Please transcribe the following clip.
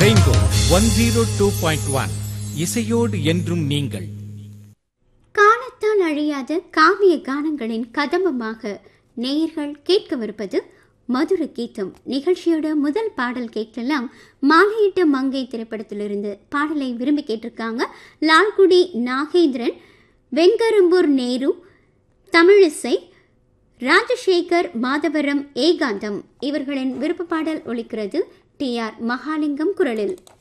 Rainbow 102.1 இசையோடு என்றும் நீங்கள். காலத்தால் அழியாத காவிய கானங்களின் கதம்பமாக நேயர்கள் கேட்கவிருப்பது மதுர கீதம். நிகழ்ச்சியோட முதல் பாடல் கேட்கலாம். மாலையிட்ட மங்கை திரைப்படத்திலிருந்து பாடலை விரும்பி கேட்டிருக்காங்க லால்குடி நாகேந்திரன், வெங்கரம்பூர் நேரு, தமிழிசை, ராஜசேகர், மாதவரம் ஏகாந்தம். இவர்களின் விருப்ப பாடல் ஒலிக்கிறது டி ஆர் மகாலிங்கம் குரலில்.